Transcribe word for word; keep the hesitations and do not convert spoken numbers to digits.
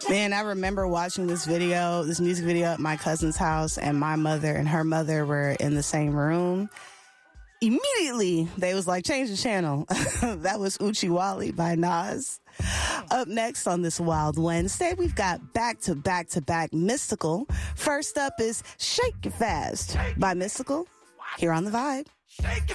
Man, I remember watching this video, this music video at my cousin's house, and my mother and her mother were in the same room. Immediately, they was like, change the channel. That was Uchi Wally by Nas. Up next on this Wild Wednesday, we've got back-to-back-to-back Mystical. First up is Shake It Fast by Mystical here on The Vibe.